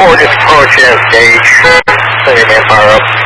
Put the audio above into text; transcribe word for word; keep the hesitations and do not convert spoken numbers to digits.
four, just approach and stage. Send your manpower up.